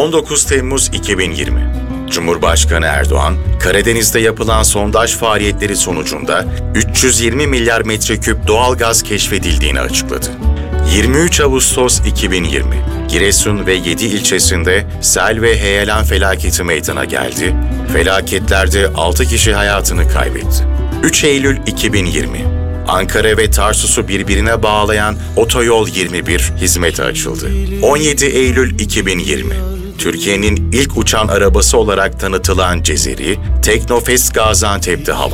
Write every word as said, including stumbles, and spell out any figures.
on dokuz Temmuz iki bin yirmi. Cumhurbaşkanı Erdoğan, Karadeniz'de yapılan sondaj faaliyetleri sonucunda üç yüz yirmi milyar metreküp doğalgaz keşfedildiğini açıkladı. yirmi üç Ağustos iki bin yirmi. Giresun ve yedi ilçesinde sel ve heyelan felaketi meydana geldi. Felaketlerde altı kişi hayatını kaybetti. üç Eylül iki bin yirmi. Ankara ve Tarsus'u birbirine bağlayan Otoyol yirmi bir hizmete açıldı. on yedi Eylül iki bin yirmi. Türkiye'nin ilk uçan arabası olarak tanıtılan Cezeri, Teknofest Gaziantep'te hava